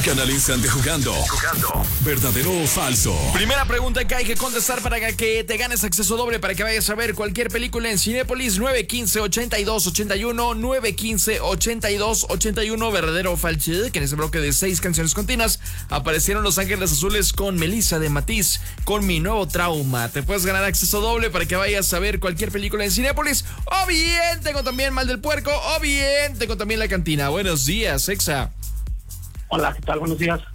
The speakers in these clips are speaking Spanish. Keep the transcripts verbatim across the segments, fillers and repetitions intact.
Gana al instante jugando. Jugando. ¿Verdadero o falso? Primera pregunta que hay que contestar para que te ganes acceso doble para que vayas a ver cualquier película en Cinépolis. Nueve quince, ochenta y dos, ochenta y uno. nueve quince, ochenta y dos, ochenta y uno. ¿Verdadero o falso? Que en ese bloque de seis canciones continuas aparecieron Los Ángeles Azules con Melissa de Matiz, con Mi Nuevo Trauma. Te puedes ganar acceso doble para que vayas a ver cualquier película en Cinépolis. O bien tengo también Mal del Puerco. O bien tengo también La Cantina. Buenos días, Exa. Hola, ¿qué tal? Buenos días.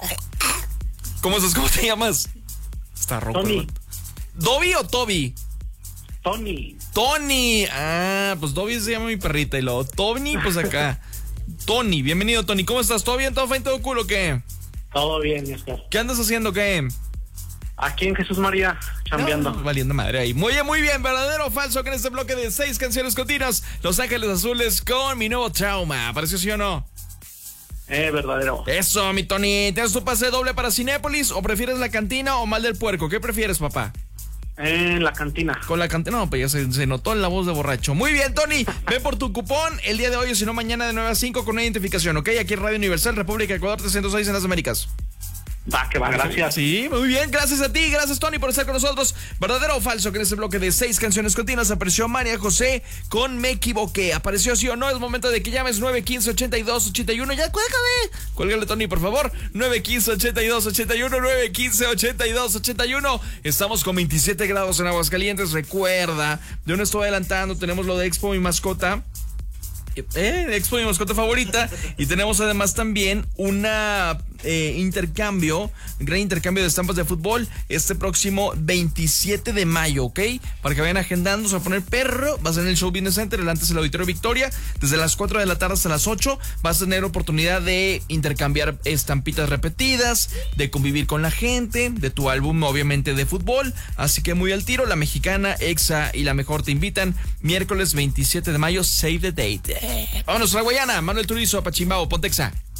¿Cómo estás? ¿Cómo te llamas? Está rojo. Tony. ¿Dobby o Toby? Tony. Tony. Ah, pues Dobby se llama mi perrita. Y luego Tony, pues acá. Tony, bienvenido, Tony. ¿Cómo estás? ¿Todo bien? ¿Todo fine? ¿Todo cool o qué? Todo bien, Oscar. ¿Qué andas haciendo, qué? Aquí en Jesús María, chambeando. No, valiendo madre ahí. Muy bien, muy bien. ¿Verdadero o falso que en este bloque de seis canciones continuas, Los Ángeles Azules con Mi Nuevo Trauma? ¿Apareció sí o no? Eh, verdadero. Eso, mi Tony. ¿Tienes tu pase doble para Cinépolis o prefieres La Cantina o Mal del Puerco? ¿Qué prefieres, papá? En la cantina. Con La Cantina, no, pues ya se, se notó en la voz de borracho. Muy bien, Tony. Ve por tu cupón el día de hoy o si no mañana de nueve a cinco con una identificación, ¿ok? Aquí en Radio Universal, República de Ecuador, trescientos seis en las Américas. Va, que va, gracias. Sí, muy bien, gracias a ti, gracias Tony por estar con nosotros. ¿Verdadero o falso que en este bloque de seis canciones continuas apareció María José con Me Equivoqué? ¿Apareció sí o no? Es momento de que llames. Nueve quince, ochenta y dos, ochenta y uno. Ya, cuélgame. Cuélgale, Tony, por favor. Nueve quince, ochenta y dos, ochenta y uno. Nueve quince, ochenta y dos, ochenta y uno. Estamos con veintisiete grados en Aguascalientes. Recuerda, yo no estoy adelantando, tenemos lo de Expo Mi Mascota. Eh, Expo Mi Mascota Favorita. Y tenemos además también una eh, intercambio, un gran intercambio de estampas de fútbol este próximo veintisiete de mayo, ¿ok? Para que vayan agendando, se va a poner perro. Vas a tener el Show Business Center, el antes el Auditorio Victoria, desde las cuatro de la tarde hasta las ocho. Vas a tener oportunidad de intercambiar estampitas repetidas, de convivir con la gente, de tu álbum obviamente de fútbol. Así que muy al tiro, La Mexicana, Exa y La Mejor te invitan. Miércoles veintisiete de mayo, save the date. Vámonos a la Guayana, Manuel Turizo, Apachimbao, Pontexa.